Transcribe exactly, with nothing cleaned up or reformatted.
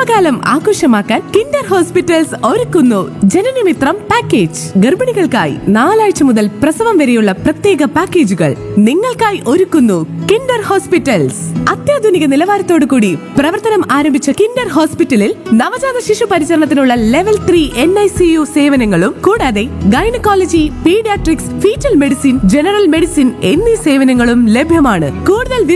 ഗർഭകാലം ആഘോഷമാക്കാൻ Kinder hospitals ഒരുക്കുന്നു ജനനമിത്രം പാക്കേജ്. ഗർഭിണികൾക്കായി നാലാഴ്ച മുതൽ പ്രസവം വരെയുള്ള പ്രത്യേക പാക്കേജുകൾ നിങ്ങൾക്കായി ഒരുക്കുന്നു കിൻഡർ ഹോസ്പിറ്റൽസ്. അത്യാധുനിക നിലവാരത്തോടു കൂടി പ്രവർത്തനം ആരംഭിച്ച കിൻഡർ ഹോസ്പിറ്റലിൽ നവജാത ശിശു പരിചരണത്തിനുള്ള level three N I C U സേവനങ്ങളും കൂടാതെ gynaecology, paediatrics, fetal medicine, general medicine എന്നീ സേവനങ്ങളും ലഭ്യമാണ്. കൂടുതൽ